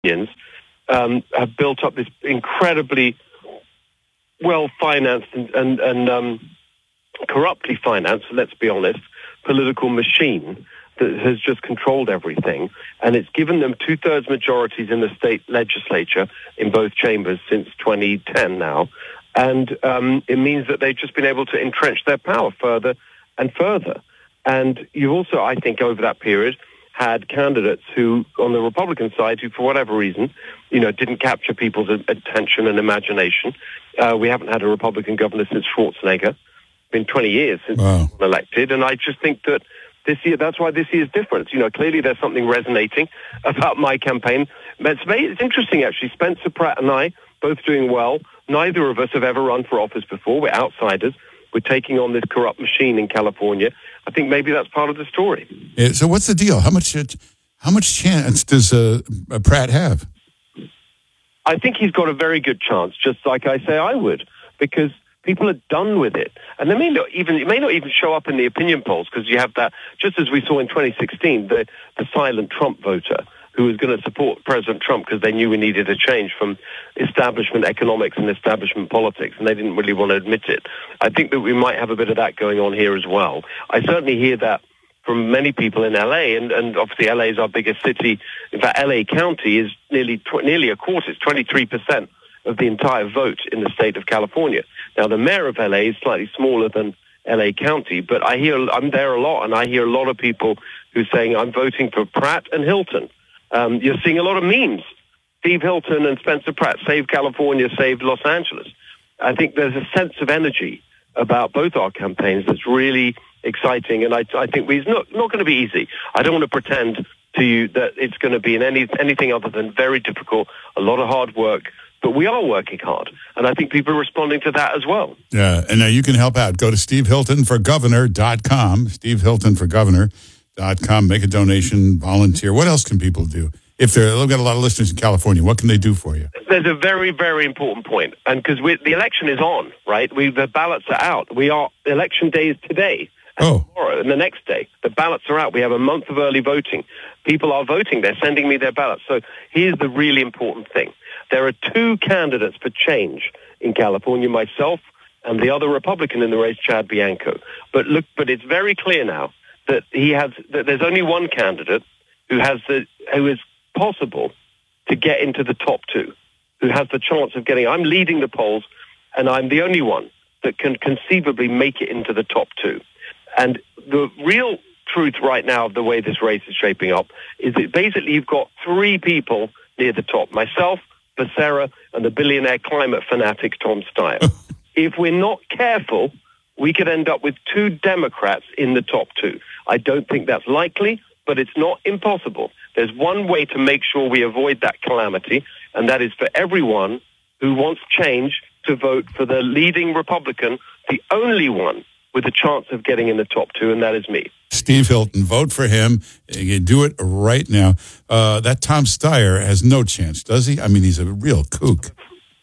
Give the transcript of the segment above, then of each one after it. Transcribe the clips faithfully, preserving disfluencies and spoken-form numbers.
unions um, have built up this incredibly well-financed and, and, and um, corruptly financed, let's be honest, political machine that has just controlled everything. And it's given them two-thirds majorities in the state legislature in both chambers since twenty ten now. And um, it means that they've just been able to entrench their power further and further. And you've also, I think, over that period, had candidates who, on the Republican side, who, for whatever reason, you know, didn't capture people's attention and imagination. Uh, we haven't had a Republican governor since Schwarzenegger. It's been twenty years since wow. he was elected. And I just think that this year, that's why this year is different. You know, clearly there's something resonating about my campaign. It's, it's interesting, actually. Spencer Pratt and I, both doing well. Neither of us have ever run for office before. We're outsiders. We're taking on this corrupt machine in California. I think maybe that's part of the story. Yeah, so what's the deal? How much how much chance does uh, Pratt have? I think he's got a very good chance, just like I say I would, because people are done with it. And they may not even, it may not even show up in the opinion polls, because you have that, just as we saw in twenty sixteen, the, the silent Trump voter who was going to support President Trump because they knew we needed a change from establishment economics and establishment politics, and they didn't really want to admit it. I think that we might have a bit of that going on here as well. I certainly hear that from many people in L A, and, and obviously L A is our biggest city. In fact, L A County is nearly tw- nearly a quarter, it's twenty-three percent of the entire vote in the state of California. Now, the mayor of L A is slightly smaller than L A County, but I hear, I'm there a lot, and I hear a lot of people who are saying, I'm voting for Pratt and Hilton. Um, you're seeing a lot of memes. Steve Hilton and Spencer Pratt, save California, save Los Angeles. I think there's a sense of energy about both our campaigns that's really exciting, and I, I think we, it's not, not going to be easy. I don't want to pretend to you that it's going to be in any anything other than very difficult, a lot of hard work, but we are working hard, and I think people are responding to that as well. Yeah, and now you can help out. Go to steve hilton for governor dot com, steve hilton for governor dot com, make a donation, volunteer. What else can people do? If they're, they've got a lot of listeners in California, what can they do for you? There's a very, very important point, and because the election is on, right? We the ballots are out. We are election day is today, and oh. tomorrow, and the next day. The ballots are out. We have a month of early voting. People are voting. They're sending me their ballots. So here's the really important thing: there are two candidates for change in California. Myself and the other Republican in the race, Chad Bianco. But look, but it's very clear now that he has that there's only one candidate who has the who is possible to get into the top two, who has the chance of getting. I'm leading the polls, and I'm the only one that can conceivably make it into the top two. And the real truth right now of the way this race is shaping up is that basically you've got three people near the top: myself, Becerra, and the billionaire climate fanatic Tom Steyer. If we're not careful, we could end up with two Democrats in the top two. I don't think that's likely, but it's not impossible. There's one way to make sure we avoid that calamity, and that is for everyone who wants change to vote for the leading Republican, the only one with a chance of getting in the top two, and that is me. Steve Hilton, vote for him. You do it right now. Uh, that Tom Steyer has no chance, does he? I mean, he's a real kook.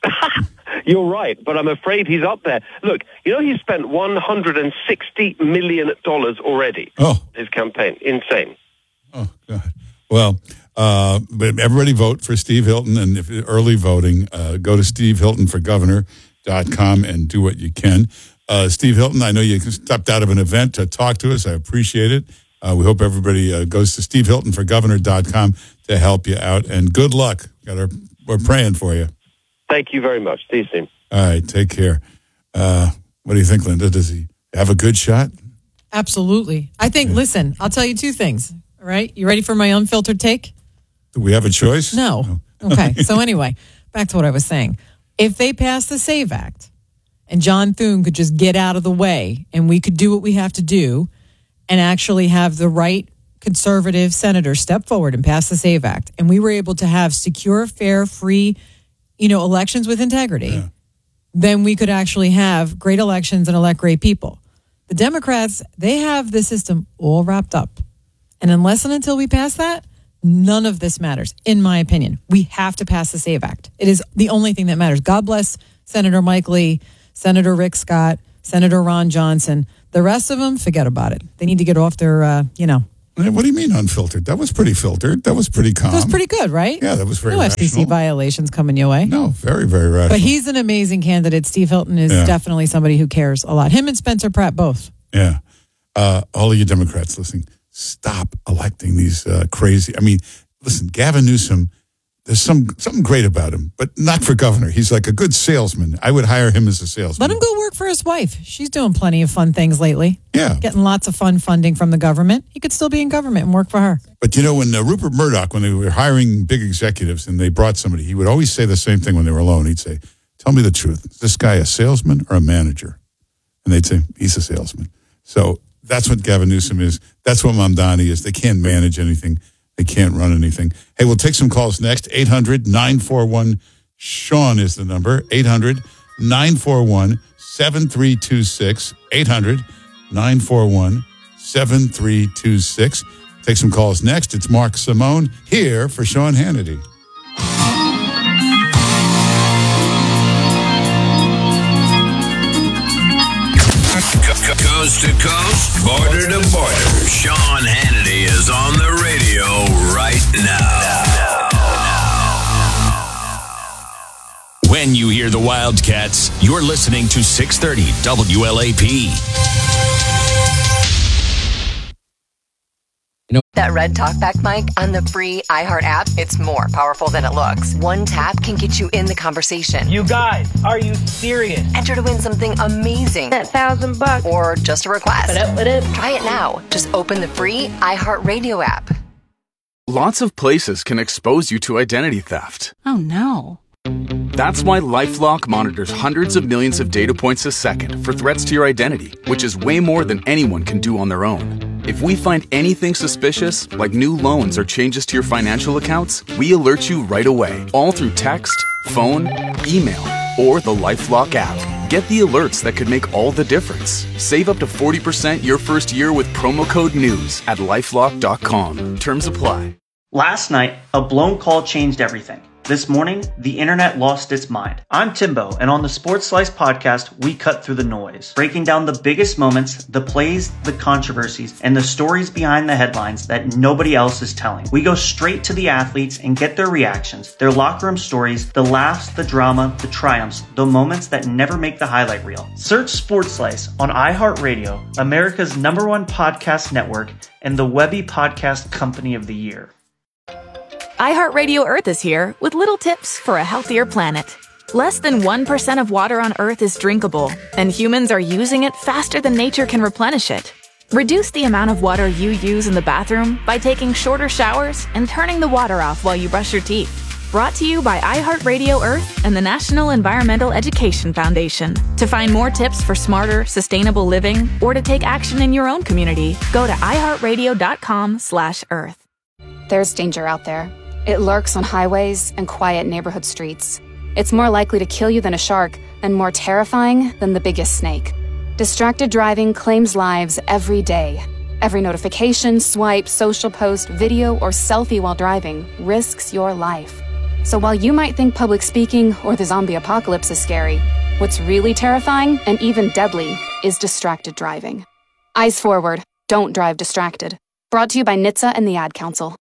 You're right, but I'm afraid he's up there. Look, you know, he's spent one hundred sixty million dollars already. Oh. His campaign. Insane. Oh, God. Well, uh, but everybody vote for Steve Hilton, and if early voting, uh, go to steve hilton for governor dot com and do what you can. Uh, Steve Hilton, I know you stepped out of an event to talk to us. I appreciate it. Uh, we hope everybody uh, goes to steve hilton for governor dot com to help you out, and good luck. Got our, we're praying for you. Thank you very much. See you soon. All right, take care. Uh, what do you think, Linda? Does he have a good shot? Absolutely. I think, yeah. listen, I'll tell you two things. All right? You ready for my unfiltered take? Do we have a choice? No. no. Okay. So anyway, back to what I was saying. If they pass the SAVE Act and John Thune could just get out of the way and we could do what we have to do and actually have the right conservative senator step forward and pass the SAVE Act, and we were able to have secure, fair, free, you know, elections with integrity, yeah. then we could actually have great elections and elect great people. The Democrats, they have the system all wrapped up. And unless and until we pass that, none of this matters, in my opinion. We have to pass the SAVE Act. It is the only thing that matters. God bless Senator Mike Lee, Senator Rick Scott, Senator Ron Johnson. The rest of them, forget about it. They need to get off their, uh, you know, What do you mean unfiltered? That was pretty filtered. That was pretty calm. That was pretty good, right? Yeah, that was very no rational. F C C violations coming your way. No, very, very rational. But he's an amazing candidate. Steve Hilton is Yeah. definitely somebody who cares a lot. Him and Spencer Pratt both. Yeah. Uh, all of you Democrats listening, stop electing these uh, crazy. I mean, listen, Gavin Newsom, there's some something great about him, but not for governor. He's like a good salesman. I would hire him as a salesman. Let him go work for his wife. She's doing plenty of fun things lately. Yeah. Getting lots of fun funding from the government. He could still be in government and work for her. But you know, when uh, Rupert Murdoch, when they were hiring big executives and they brought somebody, he would always say the same thing when they were alone. He'd say, tell me the truth. Is this guy a salesman or a manager? And they'd say, he's a salesman. So that's what Gavin Newsom is. That's what Mamdani is. They can't manage anything. They can't run anything. Hey, we'll take some calls next. eight hundred nine four one Sean is the number. eight hundred nine four one seven three two six. eight hundred nine four one seven three two six. Take some calls next. It's Mark Simone here for Sean Hannity. Coast to coast, border to border. Sean Hannity is on the radio right now. When you hear the Wildcats, you're listening to six thirty W L A P. That red talkback mic on the free iHeart app, it's more powerful than it looks. One tap can get you in the conversation. You guys, are you serious? Enter to win something amazing. That thousand bucks. Or just a request. What up, what up? Try it now. Just open the free iHeart Radio app. Lots of places can expose you to identity theft. Oh no. That's why LifeLock monitors hundreds of millions of data points a second for threats to your identity, which is way more than anyone can do on their own. If we find anything suspicious, like new loans or changes to your financial accounts, we alert you right away, all through text, phone, email, or the LifeLock app. Get the alerts that could make all the difference. Save up to forty percent your first year with promo code NEWS at lifelock dot com. Terms apply. Last night, a blown call changed everything. This morning, the internet lost its mind. I'm Timbo, and on the Sports Slice podcast, we cut through the noise, breaking down the biggest moments, the plays, the controversies, and the stories behind the headlines that nobody else is telling. We go straight to the athletes and get their reactions, their locker room stories, the laughs, the drama, the triumphs, the moments that never make the highlight reel. Search Sports Slice on iHeartRadio, America's number one podcast network, and the Webby Podcast Company of the Year. iHeartRadio Earth is here with little tips for a healthier planet. Less than one percent of water on Earth is drinkable, and humans are using it faster than nature can replenish it. Reduce the amount of water you use in the bathroom by taking shorter showers and turning the water off while you brush your teeth. Brought to you by iHeartRadio Earth and the National Environmental Education Foundation. To find more tips for smarter, sustainable living, or to take action in your own community, go to iHeartRadio.com slash Earth. There's danger out there. It lurks on highways and quiet neighborhood streets. It's more likely to kill you than a shark, and more terrifying than the biggest snake. Distracted driving claims lives every day. Every notification, swipe, social post, video, or selfie while driving risks your life. So while you might think public speaking or the zombie apocalypse is scary, what's really terrifying and even deadly is distracted driving. Eyes forward. Don't drive distracted. Brought to you by N H T S A and the Ad Council.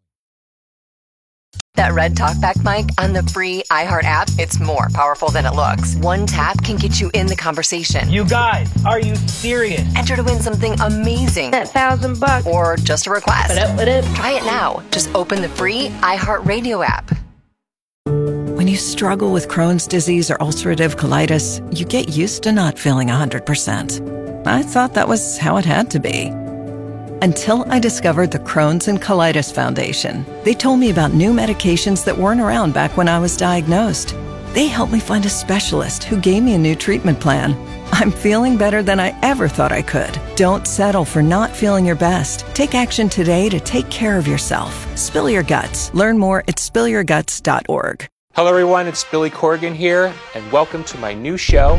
That red talkback mic on the free iHeart app, it's more powerful than it looks. One tap can get you in the conversation. You guys, are you serious? Enter to win something amazing. That thousand bucks. Or just a request. What up, what up? Try it now. Just open the free iHeart Radio app. When you struggle with Crohn's disease or ulcerative colitis, you get used to not feeling one hundred percent. I thought that was how it had to be. Until I discovered the Crohn's and Colitis Foundation. They told me about new medications that weren't around back when I was diagnosed. They helped me find a specialist who gave me a new treatment plan. I'm feeling better than I ever thought I could. Don't settle for not feeling your best. Take action today to take care of yourself. Spill your guts. Learn more at spill your guts dot org. Hello everyone, it's Billy Corgan here, and welcome to my new show,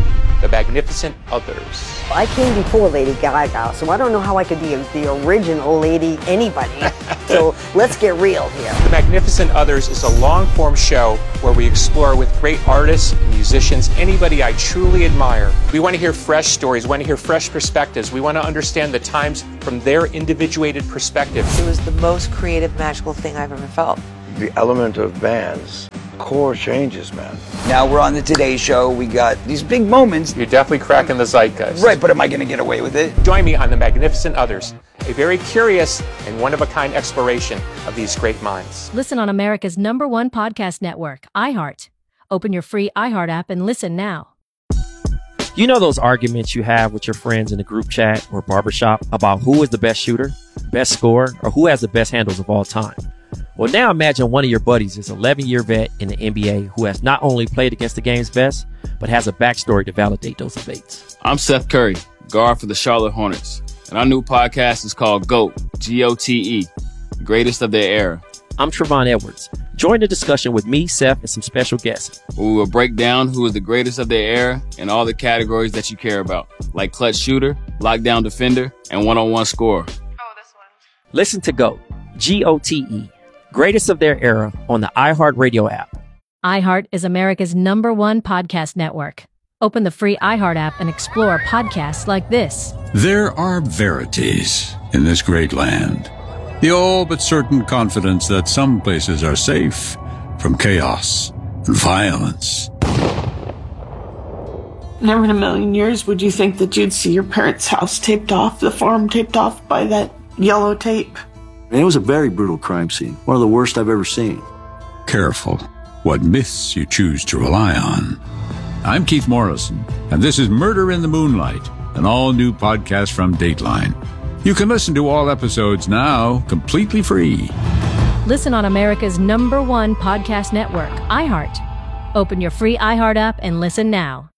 The Magnificent Others. I came before Lady Gaga, so I don't know how I could be the original Lady anybody. So let's get real here. The Magnificent Others is a long-form show where we explore with great artists, musicians, anybody I truly admire. We want to hear fresh stories, we want to hear fresh perspectives. We want to understand the times from their individuated perspective. It was the most creative, magical thing I've ever felt. The element of bands, core changes, man. Now we're on the Today Show. We got these big moments. You're definitely cracking the zeitgeist. Right, but am I going to get away with it? Join me on The Magnificent Others, a very curious and one-of-a-kind exploration of these great minds. Listen on America's number one podcast network, iHeart. Open your free iHeart app and listen now. You know those arguments you have with your friends in a group chat or barbershop about who is the best shooter, best scorer, or who has the best handles of all time? Well, now imagine one of your buddies is an eleven-year vet in the N B A who has not only played against the game's best, but has a backstory to validate those debates. I'm Seth Curry, guard for the Charlotte Hornets, and our new podcast is called GOAT, G O T E, Greatest of Their Era. I'm Trevon Edwards. Join the discussion with me, Seth, and some special guests. We will break down who is the greatest of their era in all the categories that you care about, like clutch shooter, lockdown defender, and one-on-one scorer. Oh, this one. Listen to GOAT, G O T E, Greatest of Their Era on the iHeartRadio app. iHeart is America's number one podcast network. Open the free iHeart app and explore podcasts like this. There are verities in this great land. The all but certain confidence that some places are safe from chaos and violence. Never in a million years would you think that you'd see your parents' house taped off, the farm taped off by that yellow tape. And it was a very brutal crime scene, one of the worst I've ever seen. Careful what myths you choose to rely on. I'm Keith Morrison, and this is Murder in the Moonlight, an all-new podcast from Dateline. You can listen to all episodes now, completely free. Listen on America's number one podcast network, iHeart. Open your free iHeart app and listen now.